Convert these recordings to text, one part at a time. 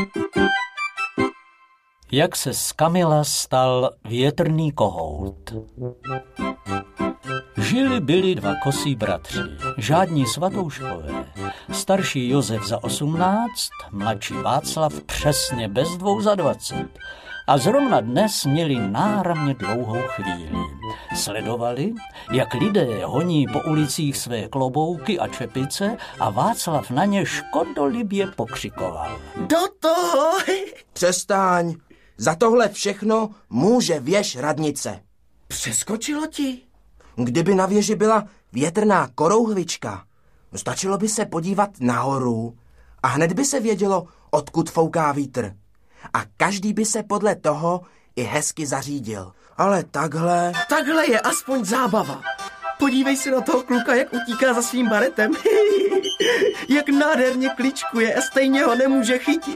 Jak se z Kamila stal větrný kohout. Byli dva kosí bratři, žádní svatouškové. Starší Josef za 18, mladší Václav přesně bez 2 za 20. A zrovna dnes měli náramně dlouhou chvíli. Sledovali, jak lidé honí po ulicích své klobouky a čepice a Václav na ně škodolibě pokřikoval. Do toho! Přestaň, za tohle všechno může věž radnice. Přeskočilo ti? Kdyby na věži byla větrná korouhvička, stačilo by se podívat nahoru a hned by se vědělo, odkud fouká vítr. A každý by se podle toho i hezky zařídil. Ale takhle... Takhle je aspoň zábava. Podívej se na toho kluka, jak utíká za svým baretem. Jak nádherně kličkuje a stejně ho nemůže chytit.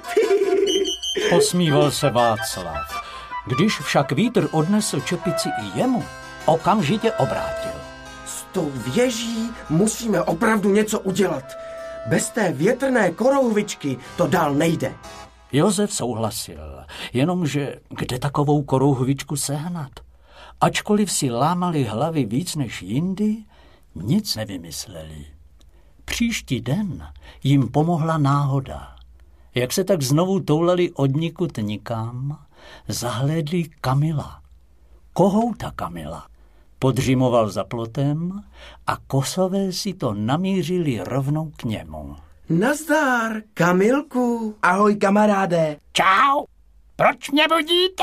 Posmíval se Václav. Když však vítr odnesl čepici i jemu, okamžitě obrátil. S tou věží musíme opravdu něco udělat. Bez té větrné korouhvičky to dál nejde. Josef souhlasil, jenomže kde takovou korouhvičku sehnat? Ačkoliv si lámali hlavy víc než jindy, nic nevymysleli. Příští den jim pomohla náhoda. Jak se tak znovu toulali odnikud nikam, zahlédli Kamila, kohouta Kamila. Podřimoval za plotem a kosové si to namířili rovnou k němu. Nazdar, Kamilku. Ahoj, kamaráde. Čau, proč mě budíte?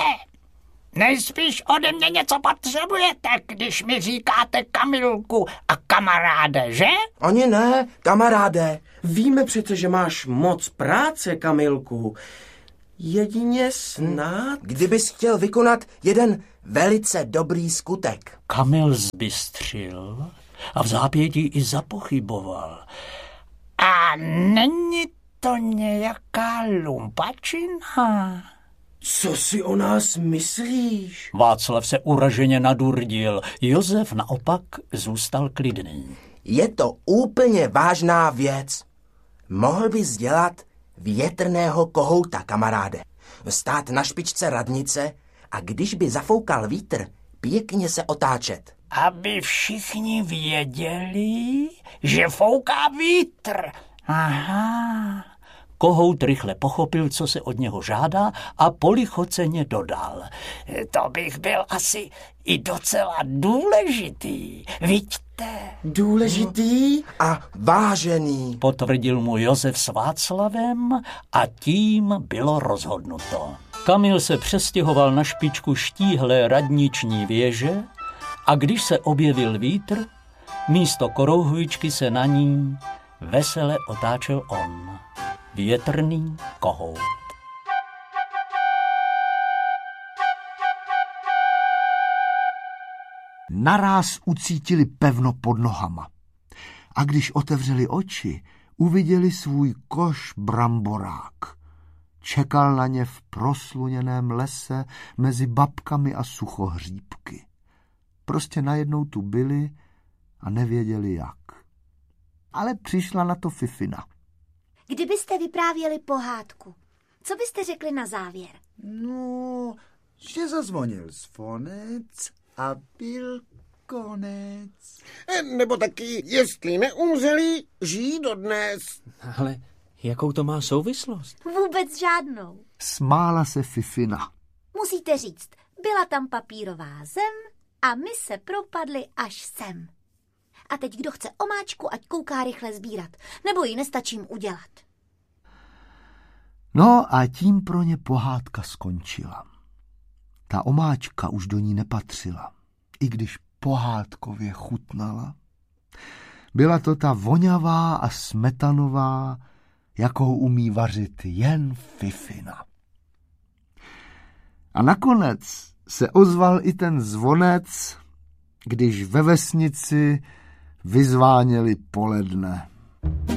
Nejspíš ode mě něco potřebujete, když mi říkáte Kamilku a kamaráde, že? Ani ne, kamaráde. Víme přece, že máš moc práce, Kamilku. Jedině snad... Kdybys chtěl vykonat jeden velice dobrý skutek. Kamil zbystřil a v zápětí i zapochyboval. A není to nějaká lumpačina? Co si o nás myslíš? Václav se uraženě nadurdil, Josef naopak zůstal klidný. Je to úplně vážná věc. Mohl bys dělat větrného kohouta, kamaráde. Stát na špičce radnice a když by zafoukal vítr, pěkně se otáčet. Aby všichni věděli, že fouká vítr. Aha. Kohout rychle pochopil, co se od něho žádá a polichoceně dodal. To bych byl asi i docela důležitý, vidíte? Důležitý? A vážený, potvrdil mu Josef s Václavem a tím bylo rozhodnuto. Kamil se přestěhoval na špičku štíhlé radniční věže a když se objevil vítr, místo korouhvičky se na ní vesele otáčel on. Větrný kohout. Naráz ucítili pevno pod nohama. A když otevřeli oči, uviděli svůj koš bramborák. Čekal na ně v prosluněném lese mezi babkami a suchohříbky. Prostě najednou tu byli a nevěděli jak. Ale přišla na to Fifina. Kdybyste vyprávěli pohádku, co byste řekli na závěr? No, že zazvonil zvonec a byl konec. Nebo taky, jestli neumřeli, žijí dodnes. Ale jakou to má souvislost? Vůbec žádnou. Smála se Fifina. Musíte říct, byla tam papírová zem a my se propadli až sem. A teď kdo chce omáčku, ať kouká rychle sbírat, nebo ji nestačím udělat. No a tím pro ně pohádka skončila. Ta omáčka už do ní nepatřila, i když pohádkově chutnala. Byla to ta voňavá a smetanová, jakou umí vařit jen Fifina. A nakonec se ozval i ten zvonec, když ve vesnici vyzváněli poledne.